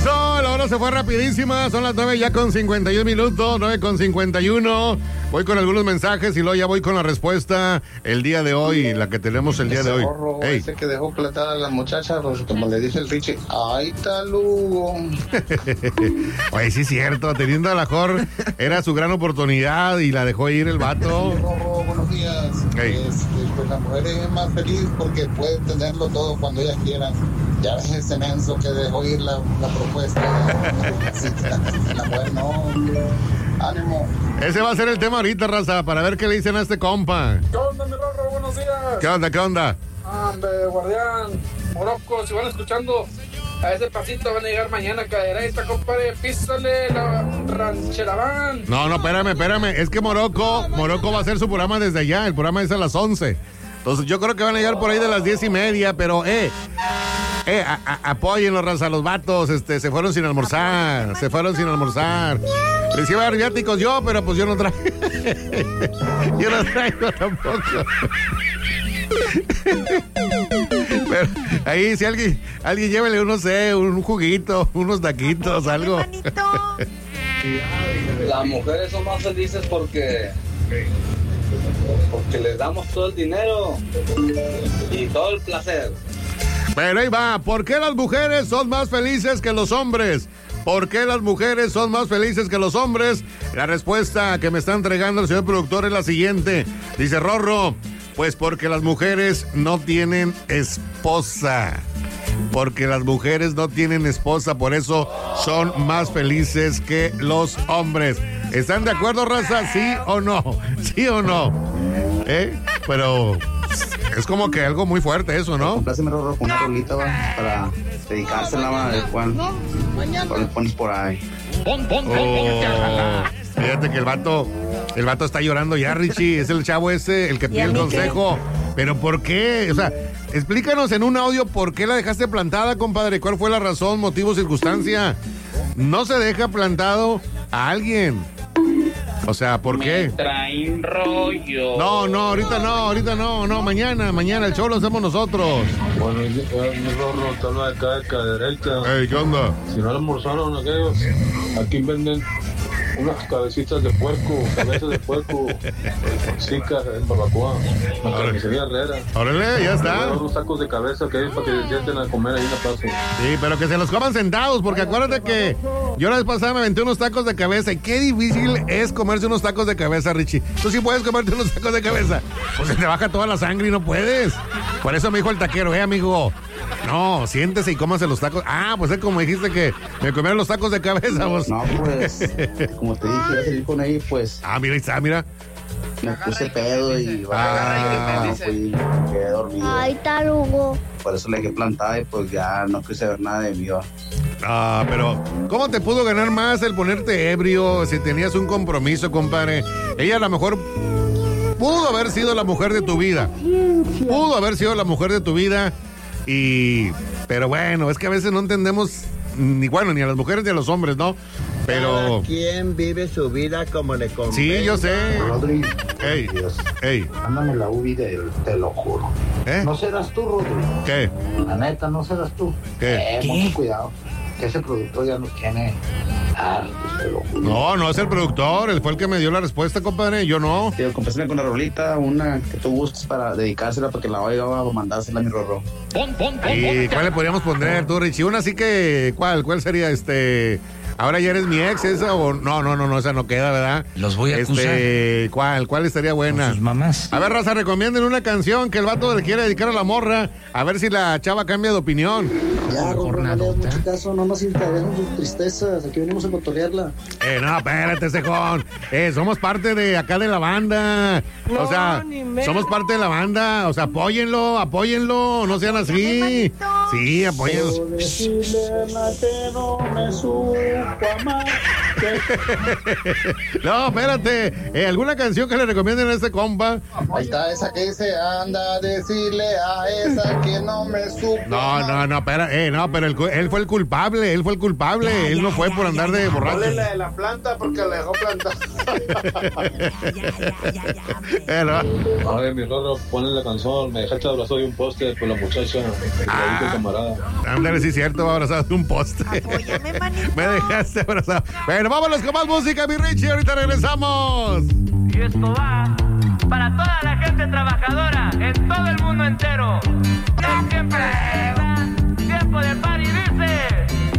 Eso, la hora se fue rapidísima. Son las 9 ya con 51 minutos, 9 con 51. Voy con algunos mensajes y luego ya voy con la respuesta el día de hoy, la que tenemos el día de hoy. Gorro, ese que dejó plantada a la muchacha, como le dice el Richie, ¡ay, talugo! Oye, sí es cierto, teniendo a la mejor, era su gran oportunidad y la dejó ir el vato. Gorro, buenos días. Hey. Pues la mujer es más feliz porque puede tenerlo todo cuando ellas quieran. Ya ves ese menso que dejó ir la propuesta. La mujer no. Ánimo. Ese va a ser el tema ahorita, raza, para ver qué le dicen a este compa. ¿Qué onda, mi Rorro? Buenos días. ¿Qué onda, qué onda? Ande, guardián, Morocco, si van escuchando a ese pasito van a llegar mañana, cadereita, compadre, písale la ranchera van. No, espérame, es que Morocco va a hacer su programa desde allá, el programa es a las 11. Entonces yo creo que van a llegar por ahí de las 10:30, pero apóyenlo, raza, los vatos, se fueron sin almorzar, Les iba a dar viáticos yo, pero pues yo no traigo. Yo no traigo tampoco. Pero ahí si alguien llévele un juguito, unos taquitos, algo. Las mujeres son más felices porque les damos todo el dinero y todo el placer. Pero ahí va, ¿por qué las mujeres son más felices que los hombres? ¿Por qué las mujeres son más felices que los hombres? La respuesta que me está entregando el señor productor es la siguiente. Dice Rorro, pues porque las mujeres no tienen esposa. Porque las mujeres no tienen esposa, por eso son más felices que los hombres. ¿Están de acuerdo, raza? ¿Sí o no? ¿Sí o no? Pero es como que algo muy fuerte eso, ¿no? Compláceme, Rorro, con una rolita, va, para dedicársela, a ver cuál le pones por ahí. Fíjate que el vato está llorando ya, Richie. Es el chavo ese, el que pide el consejo. ¿Pero por qué? O sea, explícanos en un audio por qué la dejaste plantada, compadre. ¿Cuál fue la razón, motivo, circunstancia? No se deja plantado a alguien. O sea, ¿por qué? Traen rollo. No, ahorita no, mañana, el show lo hacemos nosotros. Bueno, mi Rorro, te habla de acá de cadereita. Hey, ¿qué onda? Si no almorzaron aquellos, aquí venden unas cabecitas de puerco, cabezas de puerco, chicas en barbacoa, la carnicería Herrera. Órale, ya está. Unos tacos de cabeza que hay para que se sienten a comer ahí en la plaza. Sí, pero que se los coman sentados, porque acuérdate que yo la vez pasada me aventé unos tacos de cabeza y qué difícil es comerse unos tacos de cabeza, Richie. Tú sí puedes comerte unos tacos de cabeza, pues se te baja toda la sangre y no puedes. Por eso me dijo el taquero, amigo, no, siéntese y cómase los tacos. Ah, pues es como dijiste que me comieron los tacos de cabeza, vos. No, pues, como te dije, iba a salir con ahí, pues. Ah, mira, ahí está, mira. Me puse pedo y quedé dormido. Ay, tarugo. Por eso le dejé plantada y pues ya no quise ver nada de mí. Ah, pero ¿cómo te pudo ganar más el ponerte ebrio si tenías un compromiso, compadre? Ella a lo mejor pudo haber sido la mujer de tu vida. Pero bueno, es que a veces no entendemos ni a las mujeres ni a los hombres, ¿no? Pero cada quien vive su vida como le conviene. Sí, yo sé. Rodri, ey. Mándame la UBI te lo juro. No serás tú, Rodri. ¿Qué? La neta, no serás tú. ¿Qué? Mucho cuidado, que ese productor ya nos tiene hartos, te lo juro. No es el productor, él fue el que me dio la respuesta, compadre, yo no. Tío, compásame con la rolita, una que tú gustes para dedicársela, porque la voy a mandársela a mi Rorro. ¿Y cuál le podríamos poner tú, Richie? Una así que, ¿cuál sería Ahora ya eres mi ex, esa o no, esa no queda, ¿verdad? Los voy a acusar. ¿Cuál estaría buena? Con sus mamás. A ver, raza, recomienden una canción que el vato le quiere dedicar a la morra, a ver si la chava cambia de opinión. Ya, Rorro, no le das mucho caso, no nos interesen sus tristezas, aquí venimos a cotorrearla. No, espérate, cejón. Somos parte de acá de la banda. O sea, somos parte de la banda. O sea, apóyenlo, no sean así. Sí, apóyenlo. No, espérate. ¿Alguna canción que le recomienden a este compa? Ahí está esa que dice, anda a decirle a esa que no me supo. No, espera, pero él fue el culpable, él no fue por andar de borracho. Ponle la de la planta porque la dejó plantada. A ver, mi Rorro, ponle la canción, me dejaste abrazar de un poste por la muchacha. camarada. Ándale, sí, cierto, abrazado de un poste. Apóyame, manito. Me dejaste abrazado. Bueno, vámonos con más música, mi Richie. Ahorita regresamos. Y esto va para toda la gente trabajadora en todo el mundo entero. ¡Que siempre!